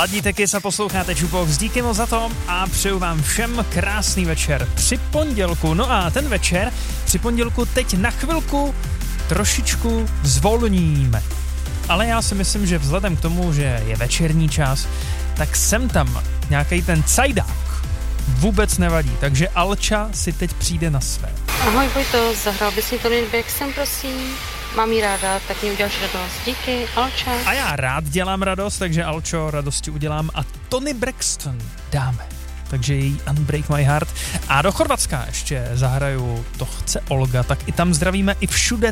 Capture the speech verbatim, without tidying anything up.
Ladíte Kiss a posloucháte Jukebox. Díky moc za to a přeju vám všem krásný večer při pondělku. No a ten večer při pondělku teď na chvilku trošičku zvolníme. Ale já si myslím, že vzhledem k tomu, že je večerní čas, tak sem tam nějaký ten cajdák vůbec nevadí. Takže Alča si teď přijde na své. Ahoj Vojto, zahrál bys mi Tony Braxton, prosím? Mám jí ráda, tak mi uděláš radost. Díky, Alča. A já rád dělám radost, takže Alčo, radosti udělám a Tony Braxton dáme. Takže její Unbreak My Heart. A do Chorvatska ještě zahraju To chce Olga, tak i tam zdravíme i všude